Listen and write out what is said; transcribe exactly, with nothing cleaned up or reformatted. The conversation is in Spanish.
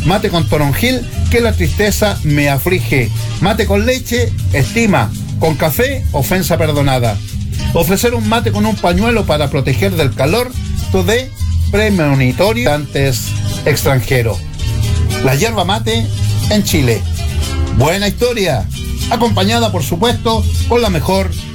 Mate con toronjil, que la tristeza me aflige. Mate con leche, estima. Con café, ofensa perdonada. Ofrecer un mate con un pañuelo para proteger del calor, de premonitorio antes extranjero. La yerba mate en Chile. Buena historia, acompañada por supuesto con la mejor